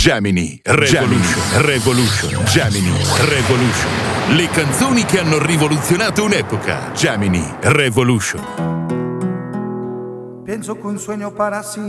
Gemini Revolution. Gemini Revolution. Le canzoni che hanno rivoluzionato un'epoca. Gemini Revolution. Pienso que un sueño para sí